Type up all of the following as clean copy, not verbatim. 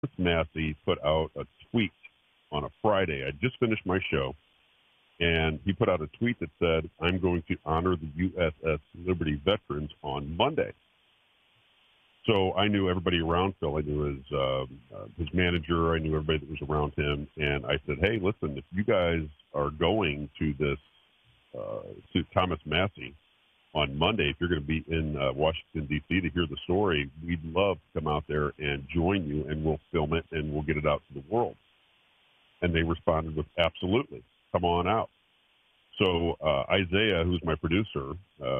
Massey put out a tweet on a Friday. I just finished my show, and he put out a tweet that said, "I'm going to honor the USS Liberty veterans on Monday." So I knew everybody around Phil. I knew his manager. I knew everybody that was around him. And I said, "Hey, listen, if you guys are going to this to Thomas Massey on Monday, if you're going to be in Washington D.C. to hear the story, we'd love to come out there and join you, and we'll film it and we'll get it out to the world." And they responded with, "Absolutely, come on out." So Isaiah, who's my producer,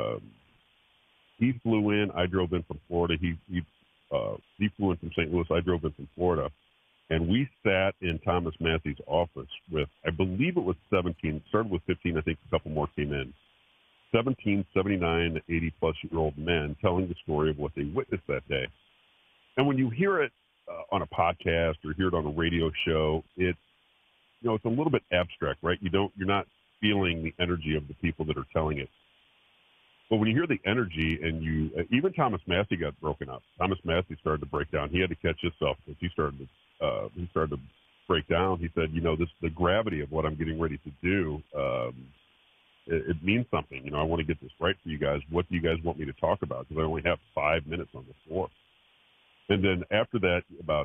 he flew in. I drove in from Florida. He flew in from St. Louis. I drove in from Florida, and we sat in Thomas Massey's office with, I believe it was 17. It started with 15. I think a couple more came in. 17, 79, 80-plus-year-old men telling the story of what they witnessed that day. And when you hear it on a podcast or hear it on a radio show, it's a little bit abstract, right? You're not feeling the energy of the people that are telling it. But when you hear the energy, and even Thomas Massey got broken up. Thomas Massey started to break down. He had to catch himself because he started to break down. He said, the gravity of what I'm getting ready to do, it means something. I want to get this right for you guys. What do you guys want me to talk about? Because I only have 5 minutes on the floor. And then after that, about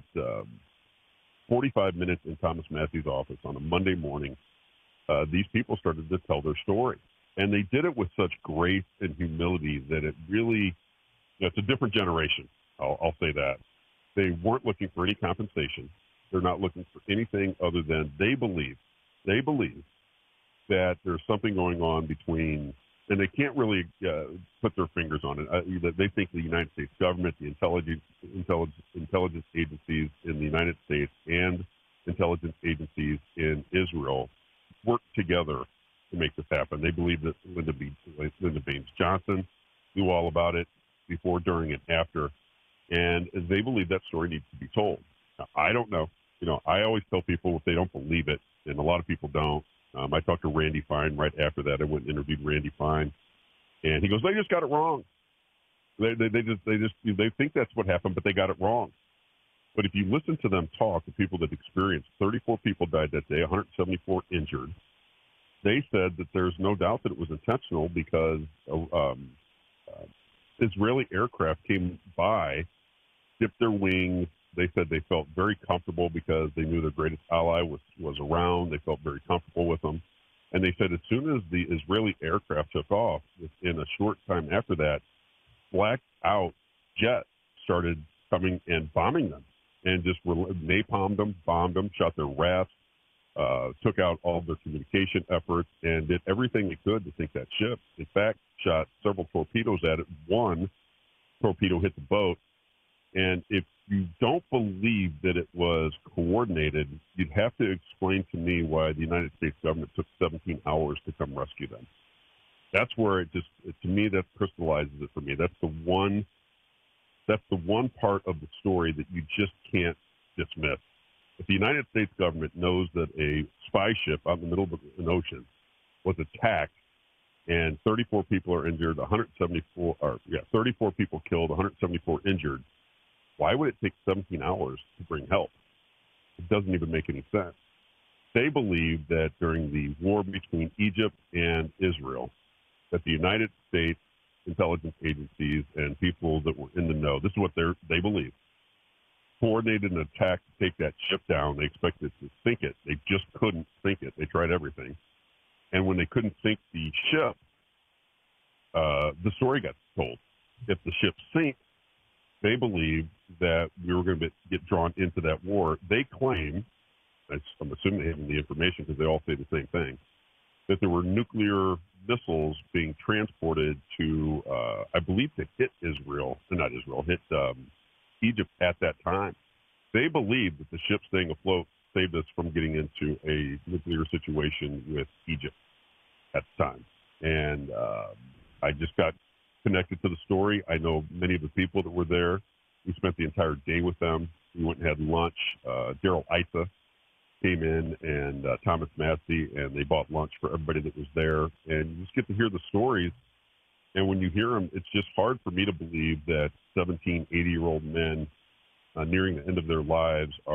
45 minutes in Thomas Massey's office on a Monday morning, these people started to tell their story. And they did it with such grace and humility that it really, it's a different generation. I'll say that. They weren't looking for any compensation. They're not looking for anything other than they believe that there's something going on between, and they can't really put their fingers on it. They think the United States government, the intelligence agencies in the United States, and intelligence agencies in Israel work together to make this happen. They believe that Linda Baines Johnson knew all about it before, during, and after, and they believe that story needs to be told. Now, I don't know. I always tell people if they don't believe it, and a lot of people don't. I talked to Randy Fine right after that. I went and interviewed Randy Fine, and he goes, "They just got it wrong. They think that's what happened, but they got it wrong." But if you listen to them talk, the people that experienced, 34 people died that day, 174 injured. They said that there's no doubt that it was intentional because Israeli aircraft came by, dipped their wings. They said they felt very comfortable because they knew their greatest ally was around. They felt very comfortable with them. And they said as soon as the Israeli aircraft took off, in a short time after that, blacked out jets started coming and bombing them and just napalmed them, bombed them, shot their rafts, took out all of their communication efforts, and did everything they could to sink that ship. In fact, shot several torpedoes at it. One torpedo hit the boat. And if you don't believe that it was coordinated, you'd have to explain to me why the United States government took 17 hours to come rescue them. That's where to me, that crystallizes it for me. That's the one part of the story that you just can't dismiss. If the United States government knows that a spy ship out in the middle of an ocean was attacked and 34 people are injured, 34 people killed, 174 injured, why would it take 17 hours to bring help? It doesn't even make any sense. They believe that during the war between Egypt and Israel, that the United States intelligence agencies and people that were in the know, this is what they believe, coordinated an attack to take that ship down. They expected to sink it. They just couldn't sink it. They tried everything. And when they couldn't sink the ship, the story got told. If the ship sinks, they believe that we were going to get drawn into that war. They claim, I'm assuming they have the information because they all say the same thing, that there were nuclear missiles being transported to, I believe, to hit hit Egypt at that time. They believe that the ship staying afloat saved us from getting into a nuclear situation with Egypt at the time. And I just got connected to the story. I know many of the people that were there. We spent the entire day with them. We went and had lunch. Daryl Isa came in, and Thomas Massey, and they bought lunch for everybody that was there. And you just get to hear the stories. And when you hear them, it's just hard for me to believe that 17, 80-year-old men nearing the end of their lives